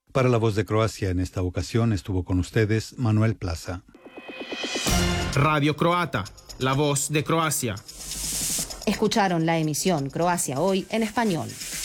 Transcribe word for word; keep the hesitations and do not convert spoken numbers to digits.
Para La Voz de Croacia, en esta ocasión estuvo con ustedes Manuel Plaza. Radio Croata, La Voz de Croacia. Escucharon la emisión Croacia Hoy en español.